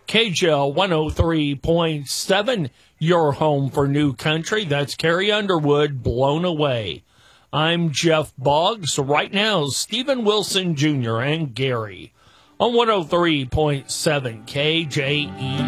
KJL 103.7, your home for new country. That's Carrie Underwood, Blown Away. I'm Jeff Boggs. Right now, Stephen Wilson Jr. and Gary on 103.7 KJE.